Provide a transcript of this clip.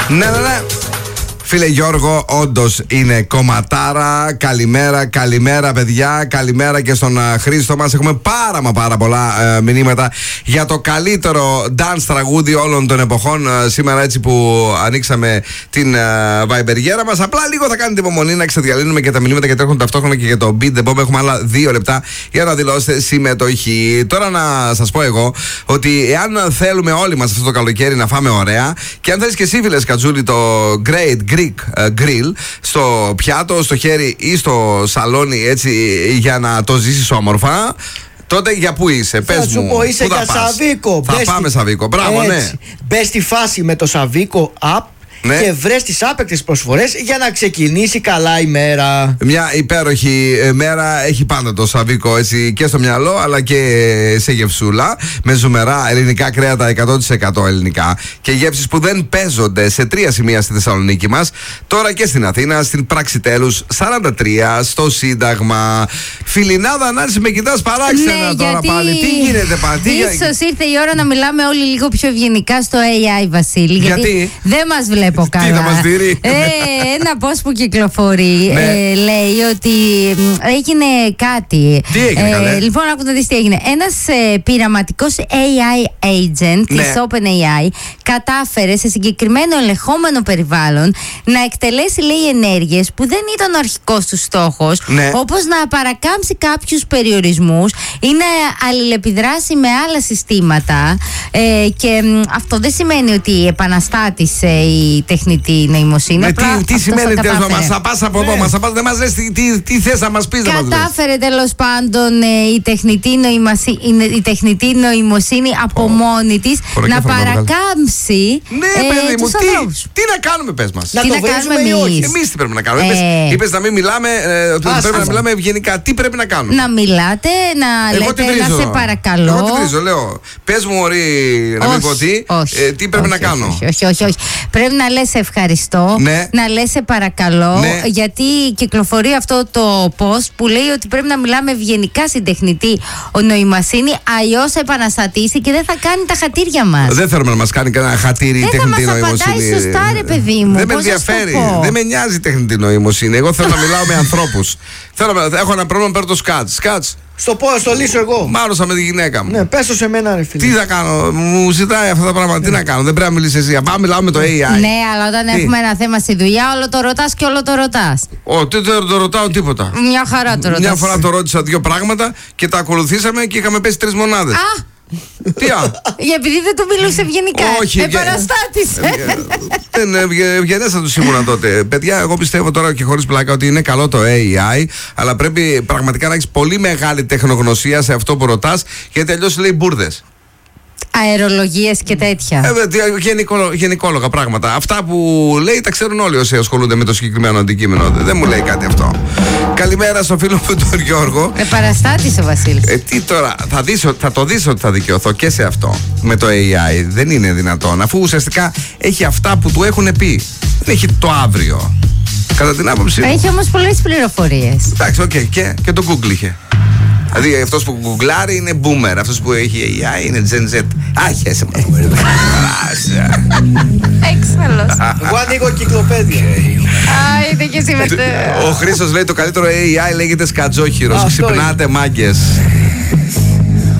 Ναι. Φίλε Γιώργο, όντως είναι κομματάρα. Καλημέρα παιδιά. Καλημέρα και στον Χρήστο μας. Έχουμε πάρα πολλά μηνύματα για το καλύτερο dance τραγούδι όλων των εποχών. Σήμερα έτσι που ανοίξαμε την βαϊμπεριέρα μας. Απλά λίγο θα κάνετε υπομονή να ξεδιαλύνουμε και τα μηνύματα, γιατί έχουν ταυτόχρονα και για το Beat the Bomb. Έχουμε άλλα 2 λεπτά για να δηλώσετε συμμετοχή. Τώρα να σας πω εγώ ότι εάν θέλουμε όλοι μας αυτό το καλοκαίρι να φάμε ωραία, και αν θέλεις και εσύ φίλε Κατζούλη το Great Greek Grill στο πιάτο, στο χέρι ή στο σαλόνι, έτσι για να το ζήσεις όμορφα, τότε για πού είσαι, πες μου. Θα σου πω, είσαι για Σαβίκο. Θα πάμε Σαβίκο, μπράβο, ναι. Μπες στη φάση με το Σαβίκο app. Ναι. Και βρες τις άπαικτες προσφορές για να ξεκινήσει καλά η μέρα. Μια υπέροχη μέρα έχει πάντα το Σαβίκο, έτσι, και στο μυαλό αλλά και σε γευσούλα. Με ζουμερά ελληνικά κρέατα 100% ελληνικά και γεύσεις που δεν παίζονται σε 3 σημεία στη Θεσσαλονίκη μας. Τώρα και στην Αθήνα, στην Πράξη Τέλους 43, στο Σύνταγμα. Φιλινάδα, ανάλυση, με κοιτάς παράξενα, ναι, τώρα πάλι. Τι γίνεται πάλι. Ίσως ήρθε η ώρα να μιλάμε όλοι λίγο πιο ευγενικά στο AI, Βασίλη. Γιατί δεν μας βλέπει. Τι θα μας δει. Ένα post που κυκλοφορεί λέει ότι έγινε κάτι. Τι έγινε, καλέ? Λοιπόν, άκου να δεις τι έγινε. Ένας πειραματικός AI agent της OpenAI κατάφερε σε συγκεκριμένο ελεγχόμενο περιβάλλον να εκτελέσει, λέει, ενέργειες που δεν ήταν ο αρχικός του στόχος, όπως να παρακάμψει κάποιους περιορισμούς ή να αλληλεπιδράσει με άλλα συστήματα, και αυτό δεν σημαίνει ότι επαναστάτησε η τεχνητή νοημοσύνη. Τι σημαίνει τέλος, μας θα πας από εδώ, δεν μας λες τι θες να μας πεις. Κατάφερε τέλος πάντων η τεχνητή νοημοσύνη από μόνη της να παρακάμψει. Ναι, παιδί μου, τι να κάνουμε, πες μας. Να το βρίζουμε ή όχι? Εμείς τι πρέπει να κάνουμε? Είπες να μην μιλάμε, πρέπει να μιλάμε ευγενικά. Τι πρέπει να κάνουμε? Να μιλάτε, να λέτε να σε παρακαλώ. Εγώ τι βρίζω, λέω. Πες μου, μωρή, να μην πω τι πρέπει να κάνω. Όχι. Πρέπει να λες ευχαριστώ, να λες σε παρακαλώ, γιατί κυκλοφορεί αυτό το post που λέει ότι πρέπει να μιλάμε ευγενικά στην τεχνητή νοημοσύνη, αλλιώς θα επαναστατήσει και δεν θα κάνει τα χατήρια μας. Δεν θέλουμε να μας κάνει κανένα χατήρι η τεχνητή νοημοσύνη. Δεν θα μας απαντάει σωστά, ρε παιδί μου. Δεν με ενδιαφέρει, δεν με νοιάζει η τεχνητή νοημοσύνη. Εγώ θέλω να μιλάω με ανθρώπους. Έχω ένα πρόβλημα, παίρνω το σκάτς. Στο λύσω εγώ. Μάλωσα με τη γυναίκα μου. Ναι, πες το σε μένα, ρε φίλε. Τι θα κάνω, μου ζητάει αυτά τα πράγματα. Τι να κάνω, δεν πρέπει να μιλήσεις εσύ. Πάμε, μιλάω με το AI. Ναι, αλλά όταν έχουμε ένα θέμα στη δουλειά, όλο το ρωτάς και όλο το ρωτάς. Δεν το ρωτάω τίποτα. Μια χαρά το ρωτάς. Μια φορά το ρώτησα 2 πράγματα και τα ακολουθήσαμε και είχαμε πέσει 3 μονάδες. Τι επειδή δεν του μιλούσε ευγενικά. Όχι. Επαναστάτησε. Δεν ευγενέσα του ήμουνα τότε. Παιδιά, εγώ πιστεύω τώρα και χωρίς πλάκα ότι είναι καλό το AI, αλλά πρέπει πραγματικά να έχεις πολύ μεγάλη τεχνογνωσία σε αυτό που ρωτάς, γιατί αλλιώς λέει μπουρδες. Αερολογίες και τέτοια. Γενικόλογα πράγματα. Αυτά που λέει τα ξέρουν όλοι όσοι ασχολούνται με το συγκεκριμένο αντικείμενο. Δεν μου λέει κάτι αυτό. Καλημέρα στο φίλο μου τον Γιώργο. Παραστάτησε ο Βασίλης. Τι τώρα, θα το δεις ότι θα δικαιωθώ και σε αυτό με το AI. Δεν είναι δυνατόν, αφού ουσιαστικά έχει αυτά που του έχουν πει. Δεν έχει το αύριο. Κατά την άποψη. Έχει όμως πολλές πληροφορίες. Εντάξει, και το Google είχε. Δηλαδή αυτός που γκουγκλάρει είναι boomer, αυτός που έχει AI είναι Gen Z. Χέσε μας. Έξαλλος. Εγώ ανοίγω κυκλοπαίδια. Είδε και εσύ με. Ο Χρήστος λέει το καλύτερο AI λέγεται σκατζόχυρος. Ξυπνάτε, μάγκες.